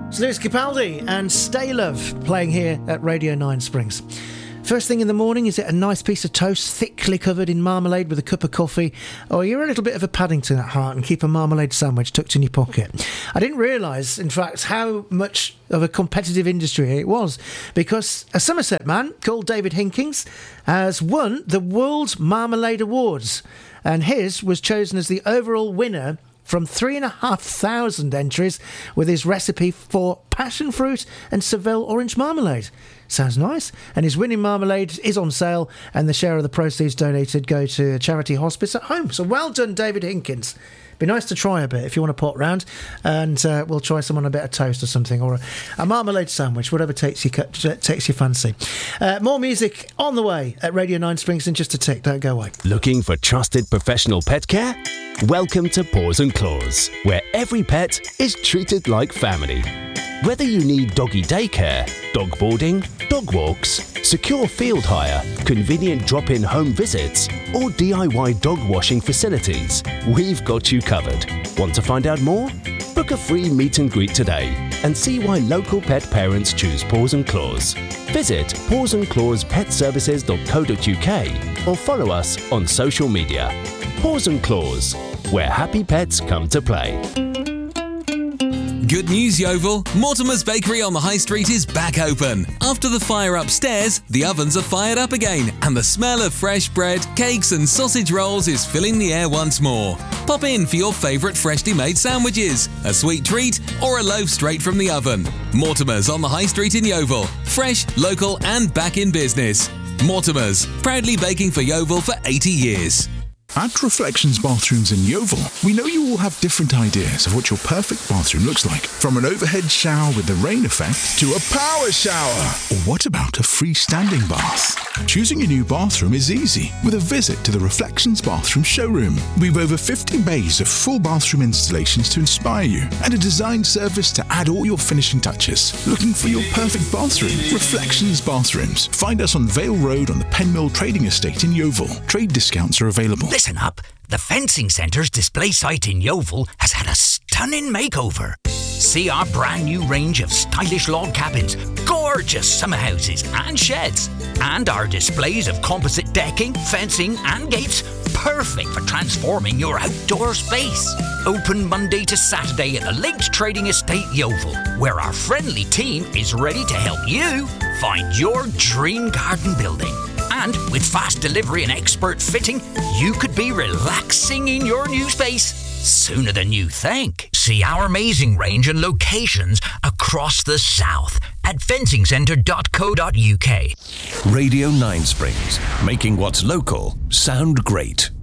It's Lewis Capaldi and Stay Love playing here at Radio 9 Springs. First thing in the morning, is it a nice piece of toast thickly covered in marmalade with a cup of coffee, or you're a little bit of a Paddington at heart and keep a marmalade sandwich tucked in your pocket? I didn't realise, in fact, how much of a competitive industry it was, because a Somerset man called David Hinkins has won the World Marmalade Awards, and his was chosen as the overall winner from 3,500 entries with his recipe for passion fruit and Seville orange marmalade. Sounds nice. And his winning marmalade is on sale, and the share of the proceeds donated go to a charity hospice at home. So well done, David Hinkins. Be nice to try a bit if you want to pop round, and we'll try some on a bit of toast or something, or a marmalade sandwich, whatever takes your fancy. More music on the way at Radio 9 Springs in just a tick. Don't go away. Looking for trusted professional pet care? Welcome to Paws and Claws, where every pet is treated like family. Whether you need doggy daycare, dog boarding, dog walks, secure field hire, convenient drop-in home visits, or DIY dog washing facilities, we've got you covered. Want to find out more? Book a free meet and greet today and see why local pet parents choose Paws and Claws. Visit pawsandclawspetservices.co.uk or follow us on social media. Paws and Claws, where happy pets come to play. Good news, Yeovil. Mortimer's Bakery on the High Street is back open. After the fire upstairs, the ovens are fired up again, and the smell of fresh bread, cakes and sausage rolls is filling the air once more. Pop in for your favourite freshly made sandwiches, a sweet treat, or a loaf straight from the oven. Mortimer's on the High Street in Yeovil. Fresh, local and back in business. Mortimer's, proudly baking for Yeovil for 80 years. At Reflections Bathrooms in Yeovil, we know you all have different ideas of what your perfect bathroom looks like. From an overhead shower with the rain effect to a power shower. Or what about a freestanding bath? Choosing a new bathroom is easy with a visit to the Reflections Bathroom showroom. We've over 50 bays of full bathroom installations to inspire you and a design service to add all your finishing touches. Looking for your perfect bathroom? Reflections Bathrooms. Find us on Vale Road on the Penmill Trading Estate in Yeovil. Trade discounts are available. Listen up, the Fencing Centre's display site in Yeovil has had a stunning makeover. See our brand new range of stylish log cabins, gorgeous summer houses and sheds, and our displays of composite decking, fencing and gates, perfect for transforming your outdoor space. Open Monday to Saturday at the Linked Trading Estate Yeovil, where our friendly team is ready to help you find your dream garden building. And with fast delivery and expert fitting, you could be relaxing in your new space sooner than you think. See our amazing range and locations across the south at fencingcentre.co.uk. Radio 9 Springs, making what's local sound great.